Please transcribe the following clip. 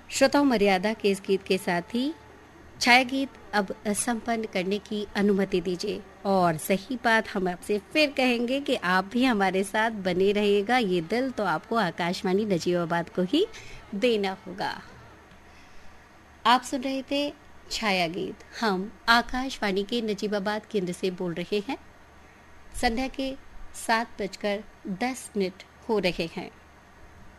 श्रोताओं, मर्यादा के इस गीत के साथ ही छाया गीत अब संपन्न करने की अनुमति दीजिए। और सही बात हम आपसे फिर कहेंगे कि आप भी हमारे साथ बने रहिएगा। ये दिल तो आपको आकाशवाणी नजीबाबाद को ही देना होगा। आप सुन रहे थे छाया गीत। हम आकाशवाणी के नजीबाबाद केंद्र से बोल रहे हैं। संध्या के 7:10 हो रहे हैं।